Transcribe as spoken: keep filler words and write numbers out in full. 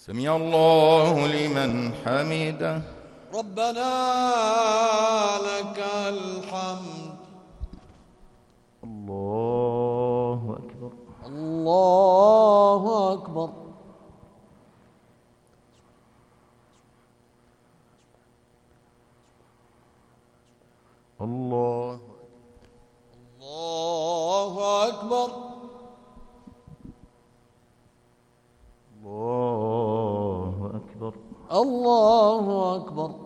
سمع الله لمن حمده. ربنا لك الحمد. الله أكبر. الله أكبر. الله الله أكبر. الله أكبر. الله أكبر.